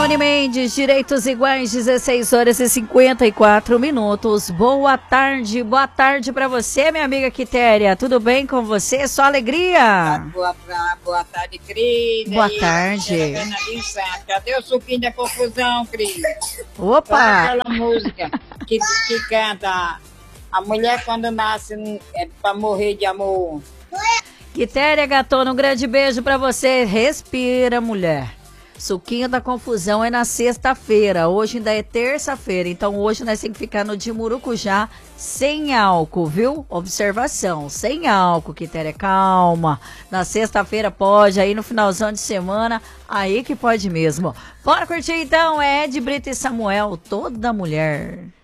Rony Mendes, direitos iguais, 16 horas e 54 minutos. Boa tarde pra você, minha amiga Quitéria. Tudo bem com você? Só alegria? Boa tarde, Cris. Boa tarde. Cadê o suquinho da confusão, Cris? Opa! Aquela música que canta a mulher quando nasce é pra morrer de amor. Quitéria Gatona, um grande beijo pra você. Respira, mulher. Suquinho da confusão é na sexta-feira, hoje ainda é terça-feira, então hoje nós temos que ficar no de Murucujá sem álcool, viu? Observação, sem álcool, Quitéria, calma. Na sexta-feira pode, aí no finalzão de semana, aí que pode mesmo. Bora curtir então, é Ed Brito e Samuel, toda mulher.